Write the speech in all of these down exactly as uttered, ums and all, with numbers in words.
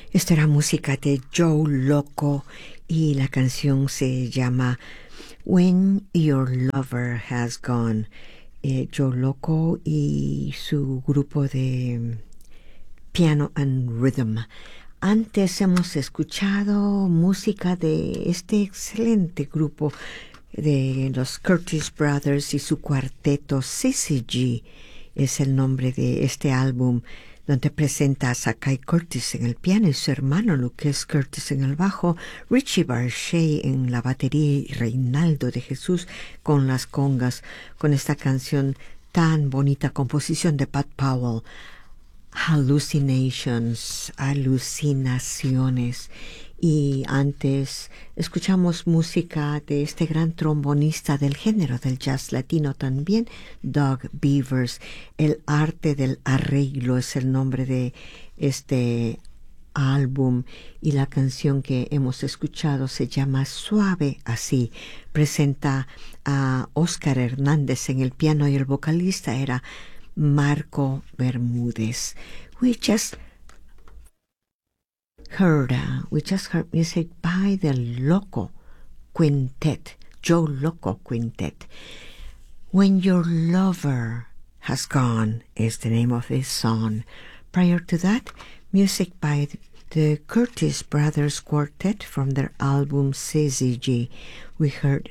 Esta era música de Joe Loco y la canción se llama When Your Lover Has Gone. Eh, Joe Loco y su grupo de Piano and Rhythm. Antes hemos escuchado música de este excelente grupo de los Curtis Brothers y su cuarteto. C C G es el nombre de este álbum, donde presenta a Zakai Curtis en el piano y su hermano Lucas Curtis en el bajo, Richie Barshey en la batería y Reinaldo de Jesús con las congas, con esta canción tan bonita, composición de Pat Powell, Hallucinations, alucinaciones. Y antes escuchamos música de este gran trombonista del género del jazz latino también, Doug Beavers. El arte del arreglo es el nombre de este álbum y la canción que hemos escuchado se llama Suave Así. Presenta a Oscar Hernández en el piano y el vocalista era Marco Bermúdez. We just heard, uh, we just heard music by the Loco Quintet, Joe Loco Quintet. When Your Lover Has Gone is the name of this song. Prior to that, music by the Curtis Brothers Quartet from their album C Z G. We heard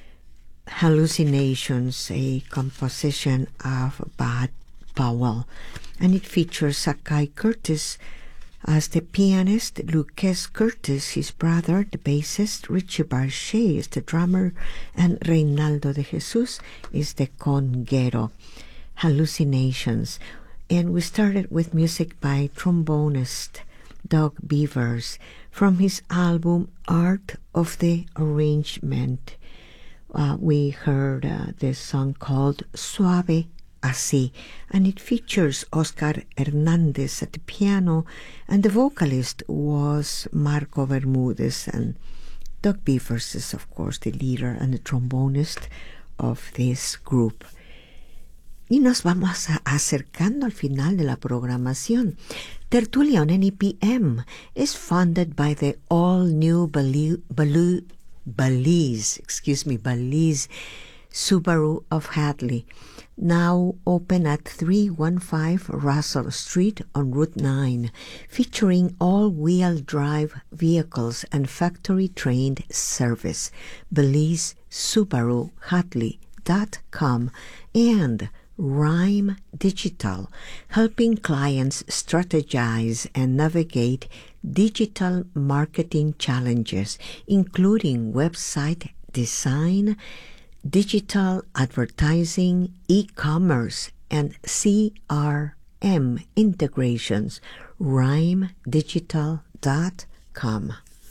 Hallucinations, a composition of Bud Powell, and it features Zakai Curtis as the pianist, Lucas Curtis, his brother, the bassist, Richie Barshey is the drummer, and Reinaldo de Jesus is the conguero. Hallucinations. And we started with music by trombonist Doug Beavers from his album Art of the Arrangement. Uh, we heard uh, this song called Suave Así, and it features Oscar Hernández at the piano, and the vocalist was Marco Bermúdez, and Doug Beavers is, of course, the leader and the trombonist of this group. Y nos vamos a acercando al final de la programación. Tertulia on N E P M is funded by the all-new Belize, Belize, excuse me, Belize Subaru of Hadley, now open at three fifteen Russell Street on Route nine, featuring all-wheel drive vehicles and factory-trained service. Belize Subaru Hadley dot com and Rhyme Digital, helping clients strategize and navigate digital marketing challenges, including website design, digital advertising, e-commerce, and C R M integrations. Rhyme Digital dot com.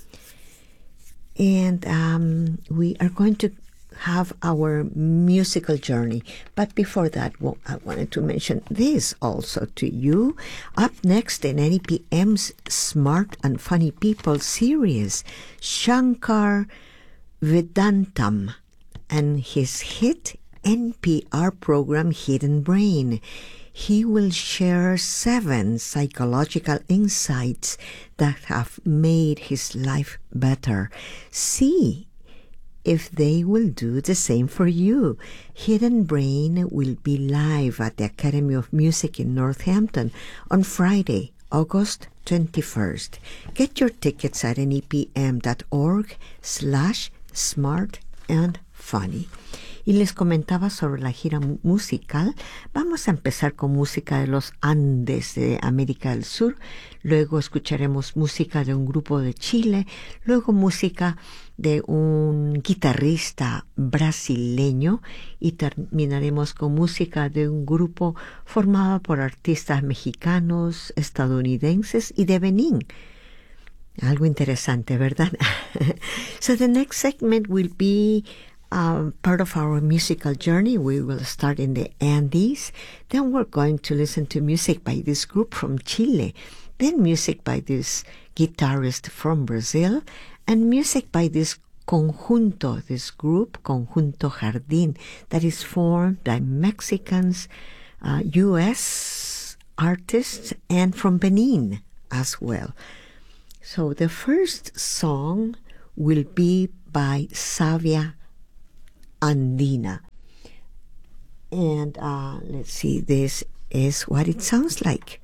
And um, we are going to have our musical journey. But before that, well, I wanted to mention this also to you. Up next in N E P M's Smart and Funny People series, Shankar Vedantam and his hit N P R program Hidden Brain. He will share seven psychological insights that have made his life better. See if they will do the same for you. Hidden Brain will be live at the Academy of Music in Northampton on Friday, August twenty-first. Get your tickets at nepm.org slash smart and funny. Y les comentaba sobre la gira musical. Vamos a empezar con música de los Andes de América del Sur, luego escucharemos música de un grupo de Chile, luego música de un guitarrista brasileño y terminaremos con música de un grupo formado por artistas mexicanos, estadounidenses y de Benín. Algo interesante, ¿verdad? So the next segment will be Uh, part of our musical journey. We will start in the Andes. Then we're going to listen to music by this group from Chile. Then music by this guitarist from Brazil. And music by this conjunto, this group, Conjunto Jardín, that is formed by Mexicans, uh, U S artists, and from Benin as well. So the first song will be by Savia Andina. And uh, let's see, this is what it sounds like.